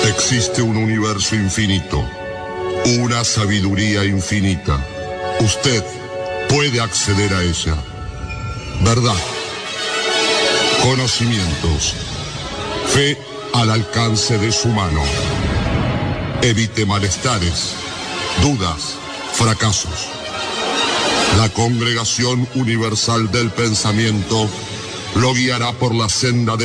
Existe un universo infinito, una sabiduría infinita. Usted puede acceder a ella. Verdad, conocimientos, fe al alcance de su mano. Evite malestares, dudas, fracasos. La Congregación Universal del Pensamiento lo guiará por la senda de